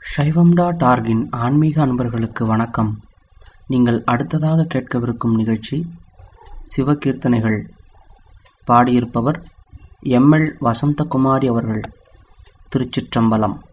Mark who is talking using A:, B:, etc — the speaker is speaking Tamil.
A: சைவம்.org-இன் ஆன்மீக அன்பர்களுக்கு வணக்கம். நீங்கள் அடுத்ததாக கேட்கவிருக்கும் நிகழ்ச்சி சிவகீர்த்தனைகள். பாடியிருப்பவர் எம்.எல். வசந்தகுமாரி அவர்கள். திருச்சிற்றம்பலம்.